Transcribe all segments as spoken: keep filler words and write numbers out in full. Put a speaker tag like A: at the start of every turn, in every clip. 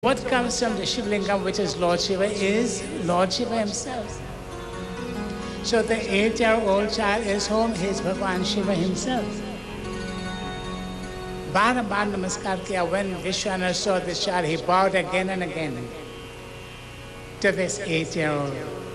A: What comes from the Shivlingam, which is Lord Shiva, is Lord Shiva himself. So the eight-year-old child is whom? He is Bhagwan Shiva himself. बार बार नमस्कार किया. When Vishwanath saw this child, he bowed again and again to this eight-year-old.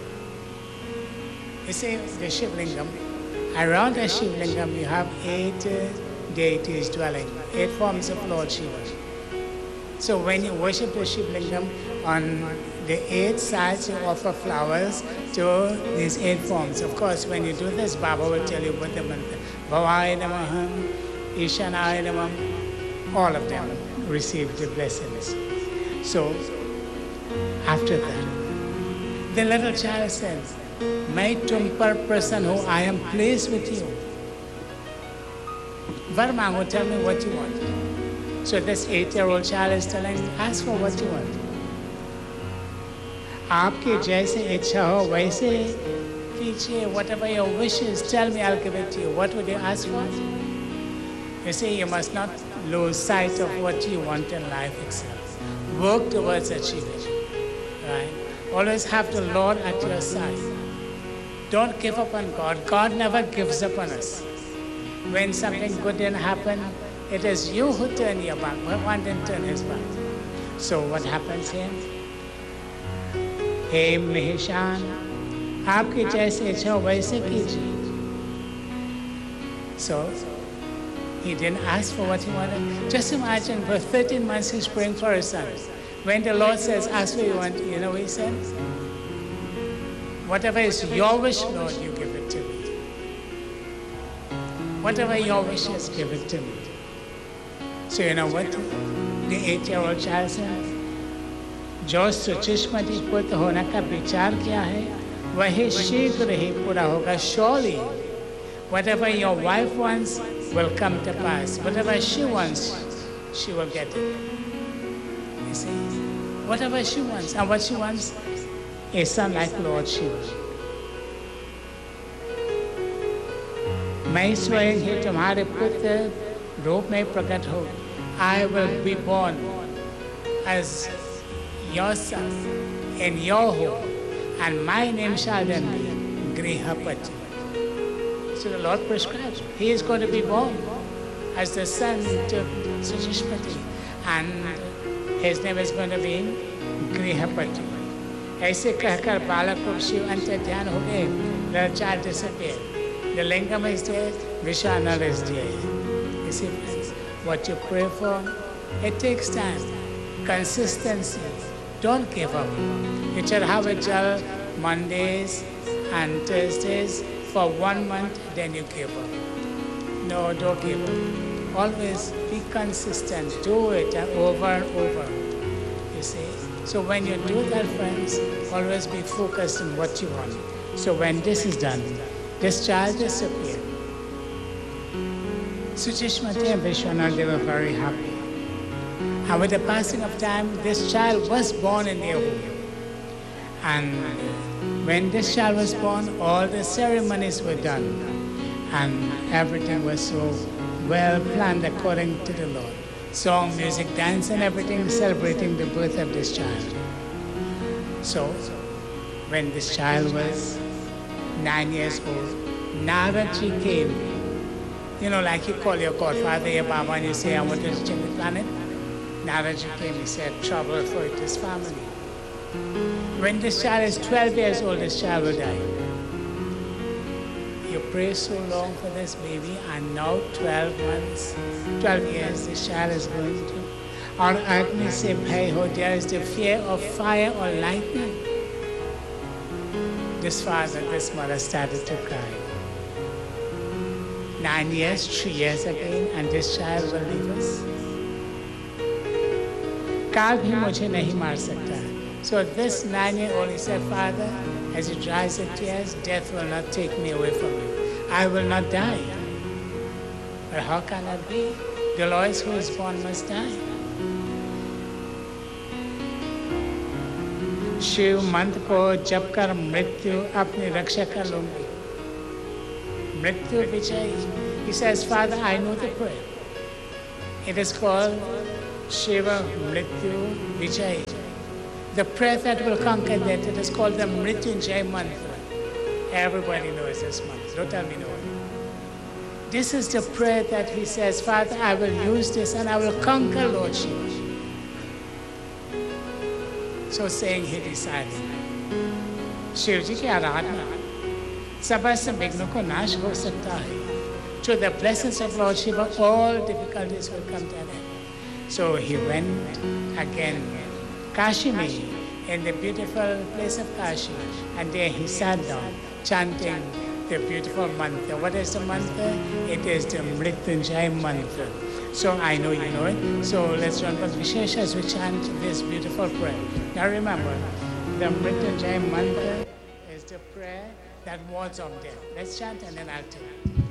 A: You see, the Shivlingam, around the Shivlingam you have eight uh, deities dwelling, eight forms of Lord Shiva. So when you worship the Shivlingam, on the eight sides you offer flowers to these eight forms. Of course, when you do this, Baba will tell you what the mantra. Bhavaya Namah, Ishanaya Namah, all of them receive the blessings. So, after that, the little child says, Mai tum par prasann ho, I am pleased with you. Var mango, tell me what you want. So this eight-year-old child is telling, ask for what you want. आपकी जैसे इच्छा हो वैसे कीजिए, whatever your wishes, tell me, I'll give it to you. What would you ask for? You see, you must not lose sight of what you want in life itself. Work towards achieving, right? Always have the Lord at your side. Don't give up on God. God never gives up on us. When something good didn't happen, it is you who turn your back. Bhagwan didn't turn his back. So what happens here? Hey Maheshan, आपकी जैसे इच्छा हो वैसे कीजिए. So he didn't ask for what he wanted. Just imagine, for thirteen months he's praying for his son. When the Lord says, ask what you want, you know what he says? Whatever is your wish, Lord, you give it to me. Whatever your wish is, give it to me. So you know what the eight-year-old child says? जो सुचिष्मति पुत्र होने का विचार किया है वही शीघ्र ही पूरा होगा. Surely whatever your wife wants will come to pass. Whatever she wants, she will get it. You see, whatever she wants, and what she wants is son like Lord Shiva. मैं स्वयं ही तुम्हारे पुत्र रूप में प्रकट हो. I will be born as your son in your home, and my name shall then be Grihapati. So the Lord prescribes, he is going to be born as the son to Suchishmati, and his name is going to be Grihapati. ऐसे कहकर बालक को शिव अंतर ध्यान हो गए. The child disappeared. The lingam is there, Vishwanath is there. You see, friends, what you pray for, it takes time, consistency. Don't give up. You should have a jal Mondays and Thursdays for one month, then you give up. No, don't give up. Always be consistent. Do it over and over. You see? So when you do that, friends, always be focused on what you want. So when this is done, this child disappeared. Suchishmati and Vishwanath, they were very happy. And with the passing of time, this child was born in their home. And when this child was born, all the ceremonies were done. And everything was so well planned according to the Lord. Song, music, dance, and everything celebrating the birth of this child. So, when this child was nine years old, Naradji came. You know, like you call your godfather, your Baba, and you say, I want to change the planet. Naradji came, he said, trouble for this family. When this child is twelve years old, this child will die. You pray so long for this baby, and now twelve months, twelve years, this child is going to. Or Agni se bhai ho, there is the fear of fire or lightning. This father, this mother started to cry. Nine years, three years again, and this child will leave us. काल भी मुझे नहीं मार सकता. So this nine-year-old, he said, Father, as he dries his tears, death will not take me away from you. I will not die. But how can that be? The Lord who is born must die. Shiv मंत्र को जप कर मृत्यु अपनी रक्षा कर लूंगी. मृत्यु विजय. He says, Father, I know the prayer. It is called Shiva Mrityu Vijay. The prayer that will conquer death, it is called the Mrityunjay mantra. Everybody knows this mantra. Don't tell me no. This is the prayer that he says, Father, I will use this and I will conquer Lord Shiva. So saying, he decided, Shiv जी की आराधना समस्त विघ्नों को नाश हो सकता है. Through the blessings of Lord Shiva, all difficulties will come to an end. So he went again, Kashmir, in the beautiful place of Kashi, and there he sat down, chanting the beautiful mantra. What is the mantra? It is the Mrityunjay mantra. So I know you know it. So let's run for Vishesha as we chant this beautiful prayer. Now remember, the Mrityunjay mantra is the prayer that wards off death. Let's chant and then I'll tell you.